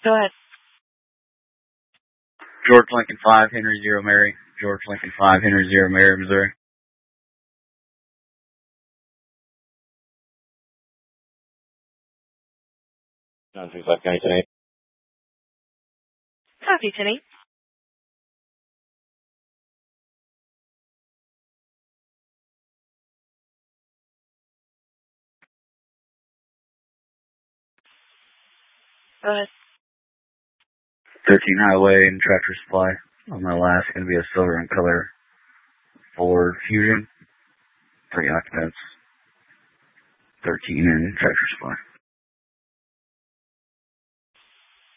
Go ahead. George Lincoln 5, Henry 0 Mary. George Lincoln 5, Henry 0 Mary, Missouri. 935 County 10-8. Copy, 10-8. Go ahead. 13 Highway and Tractor Supply. On my last, going to be a silver and color Ford Fusion. 3 occupants. 13 in Tractor Supply.